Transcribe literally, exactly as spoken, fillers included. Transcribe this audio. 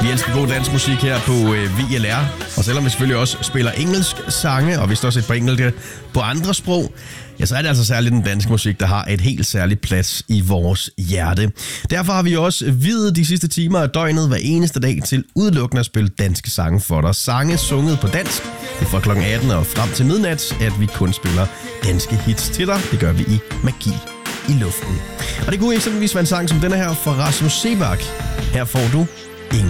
Vi elsker god dansk musik her på øh, V L R. Og selvom vi selvfølgelig også spiller engelsk sange, og vist også et par enkelte på andre sprog, ja, så er det altså særligt den danske musik, der har et helt særligt plads i vores hjerte. Derfor har vi også videt de sidste timer af døgnet hver eneste dag til udelukkende at spille danske sange for dig. Sange sunget på dansk. Det er fra klokken atten og frem til midnat, at vi kun spiller danske hits til dig. Det gør vi i Magi i luften. Og det kunne eksempelvis være en sang som denne her fra Rasmus Seebach. Her får du